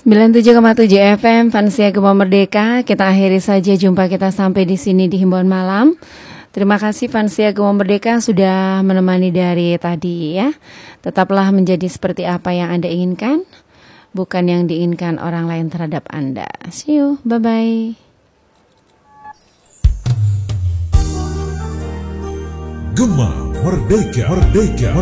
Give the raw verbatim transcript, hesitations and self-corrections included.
sembilan puluh tujuh koma tujuh F M Fansia Gema Merdeka. Kita akhiri saja jumpa kita sampai di sini di Himbauan Malam. Terima kasih Fansia Gema Merdeka sudah menemani dari tadi ya. Tetaplah menjadi seperti apa yang Anda inginkan, bukan yang diinginkan orang lain terhadap Anda. See you, bye-bye. Gema Merdeka, Merdeka, Merdeka.